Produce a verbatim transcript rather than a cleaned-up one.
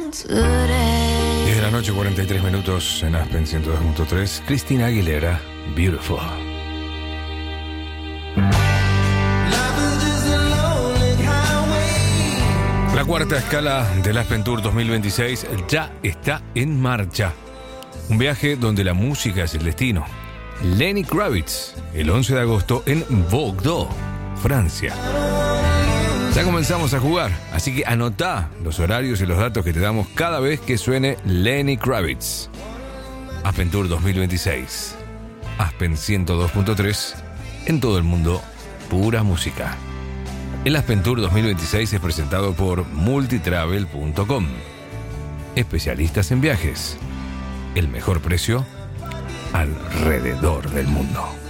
diez de la noche, cuarenta y tres minutos en Aspen ciento dos punto tres. Cristina Aguilera, Beautiful. La cuarta escala del Aspen Tour dos mil veintiséis ya está en marcha. Un viaje donde la música es el destino. Lenny Kravitz, el once de agosto en Bordeaux, Francia. Ya comenzamos a jugar, así que anotá los horarios y los datos que te damos cada vez que suene Lenny Kravitz. Aspen Tour dos mil veintiséis. Aspen ciento dos punto tres. En todo el mundo, pura música. El Aspen Tour dos mil veintiséis es presentado por multitravel punto com. Especialistas en viajes. El mejor precio alrededor del mundo.